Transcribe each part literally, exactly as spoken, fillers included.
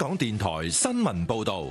港電台新聞報道。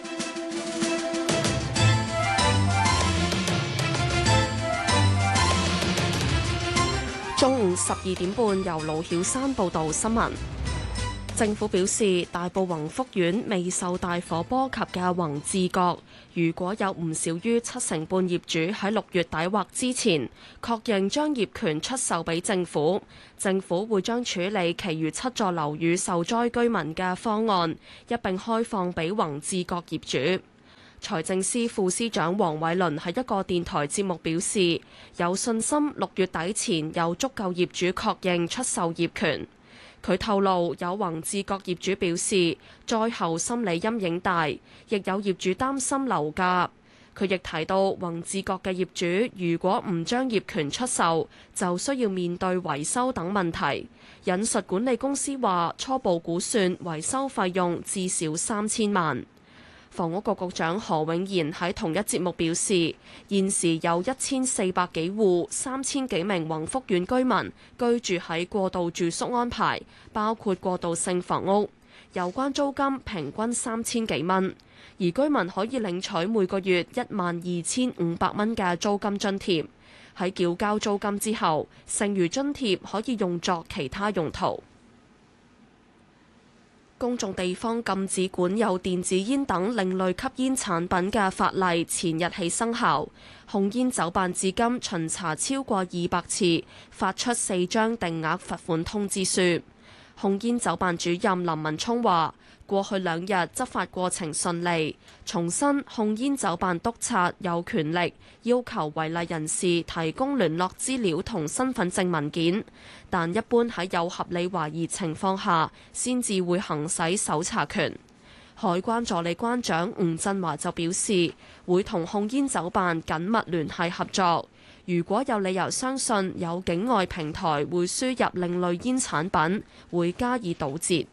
中午十二點半，由盧曉珊報道新聞。政府表示，大埔宏福苑未受大火波及嘅宏志閣，如果有唔少於七成半業主喺六月底或之前確認將業權出售俾政府，政府會將處理其餘七座樓宇受災居民嘅方案一併開放俾宏志閣業主。財政司副司長黃偉綸喺一個電台節目表示，有信心六月底前有足夠業主確認出售業權。佢透露，有宏志閣業主表示災後心理陰影大，亦有業主擔心樓價。佢亦提到，宏志閣嘅業主如果唔將業權出售，就需要面對維修等問題。引述管理公司話，初步估算維修費用至少三千萬。房屋局局長何永賢喺同一節目表示，現時有一千四百幾戶、三千幾名宏福苑居民居住喺過渡住宿安排，包括過渡性房屋，有關租金平均三千幾蚊，而居民可以領取每個月一萬二千五百蚊嘅租金津貼。喺繳交租金之後，剩餘津貼可以用作其他用途。公眾地方禁止管有電子煙等另類吸煙產品嘅法例前日起生效，控煙酒辦至今巡查超過二百次，發出四張定額罰款通知書。控煙酒辦主任林文聰話，過去兩日執法過程順利，重申控煙酒辦督察有權力要求違例人士提供聯絡資料同身份證文件，但一般喺有合理懷疑情況下先至會行使搜查權。海關助理關長吳振華就表示，會同控煙酒辦緊密聯繫合作，如果有理由相信有境外平台會輸入另類煙產品，會加以堵截。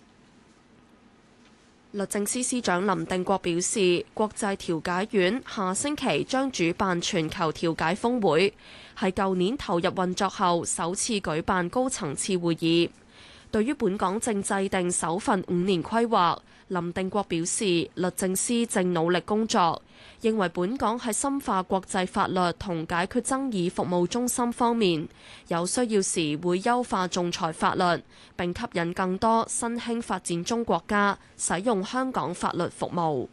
律政司司長林定國表示，國際調解院下星期將主辦全球調解峰會，係舊年投入運作後首次舉辦高層次會議。對於本港正制定首份五年規劃，林定國表示，律政司正努力工作，認為本港喺深化國際法律同解決爭議服務中心方面，有需要時會優化仲裁法律，並吸引更多新興發展中國家使用香港法律服務。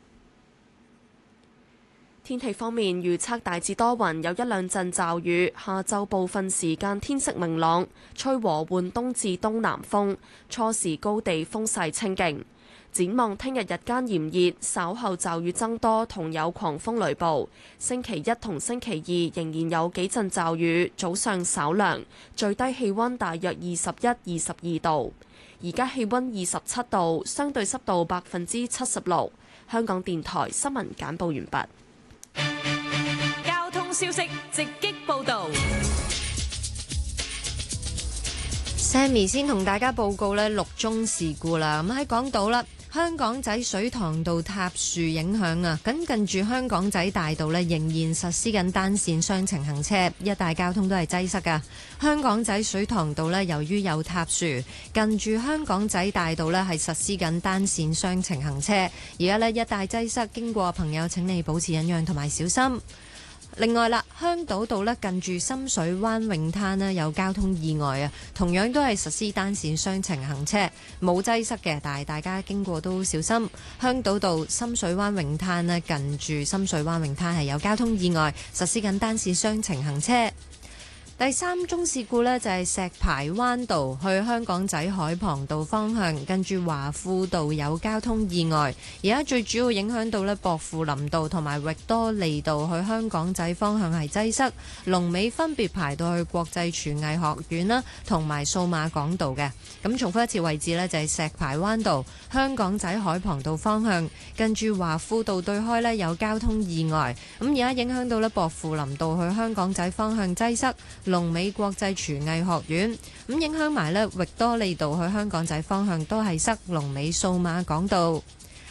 天氣方面，預測大致多雲，有一兩陣驟雨，下晝部分時間天色明朗，吹和緩東至東南風，初時高地風勢清勁。展望聽日日間炎熱，稍後驟雨增多同有狂風雷暴。星期一同星期二仍然有幾陣驟雨，早上稍涼，最低氣溫大約二十一、二十二度。而家氣溫二十七度，相對濕度百分之七十六。香港電台新聞簡報完畢。 交通消息直擊報道。 Sammy 先同大家報告呢六宗事故啦。咁喺港島啦，香港仔水塘道塌樹影響啊，緊近住香港仔大道呢，仍然實施緊單線雙程行車，一帶交通都係擠塞噶。香港仔水塘道呢，由於有塌樹，近住香港仔大道呢係實施緊單線雙程行車，而家呢，一帶擠塞，經過朋友請你保持忍讓同埋小心。另外啦，香島道咧近住深水灣泳灘咧有交通意外啊，同樣都係實施單線雙程行車，冇擠塞嘅，但係大家經過都小心。香島道深水灣泳灘咧近住深水灣泳灘係有交通意外，實施緊單線雙程行車。第三宗事故呢，就係石排灣道去香港仔海傍道方向，跟住華富道有交通意外，而家最主要影響到呢薄扶林道同埋域多利道去香港仔方向係擠塞，龍尾分別排到去國際廚藝學院啦，同埋數碼港道嘅。咁重複一次位置呢，就係石排灣道香港仔海傍道方向，跟住華富道對開呢有交通意外，咁而家影響到呢薄扶林道去香港仔方向擠塞，龍尾國際廚藝學院，咁影響埋呢域多利道去香港仔方向都係塞，龍尾數碼港道。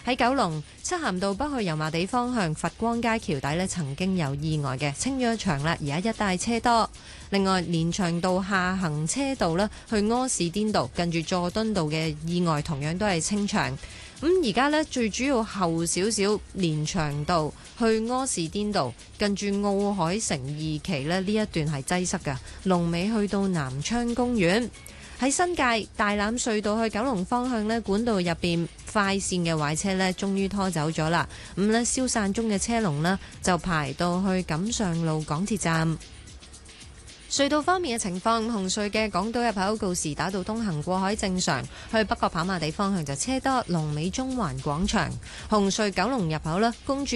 喺九龍漆咸道北去油麻地方向佛光街橋底呢曾經有意外嘅，清咗場啦，而家一帶車多。另外，連翔道下行車道呢去柯士甸道近住佐敦道嘅意外同樣都係清場。咁而家呢，最主要後少少連翔道去柯士甸道近住奧海城二期呢，呢一段係擠塞嘅，龍尾去到南昌公園。喺新界大欖隧道去九龍方向呢，管道入邊快線嘅壞車呢終於拖走咗啦。咁呢，消散中嘅車龍呢，就排到去錦上路港鐵站。隧道方面嘅情況，紅隧嘅港島入口告士打道東行過海正常，去北角跑馬地方向就車多，龍尾中環廣場。紅隧九龍入口呢，公主